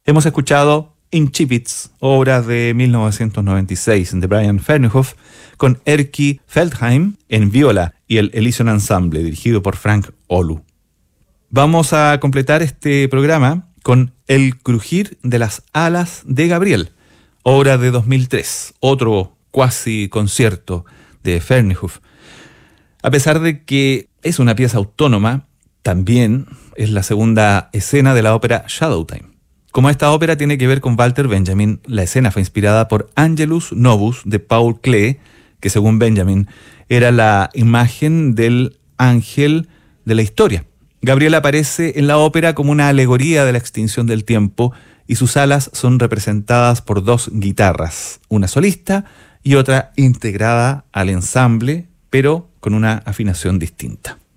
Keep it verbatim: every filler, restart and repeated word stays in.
Hemos escuchado Incipits, obra de mil novecientos noventa y seis de Brian Fernhoff, con Erkki Feldheim en viola y el Elysion Ensemble, dirigido por Frank Oulu. Vamos a completar este programa con El crujir de las alas de Gabriel, obra de dos mil tres, otro cuasi concierto de Fernhoff. A pesar de que es una pieza autónoma, también es la segunda escena de la ópera Shadowtime. Como esta ópera tiene que ver con Walter Benjamin, la escena fue inspirada por Angelus Novus de Paul Klee, que según Benjamin era la imagen del ángel de la historia. Gabriel aparece en la ópera como una alegoría de la extinción del tiempo y sus alas son representadas por dos guitarras, una solista y otra integrada al ensamble, pero con una afinación distinta.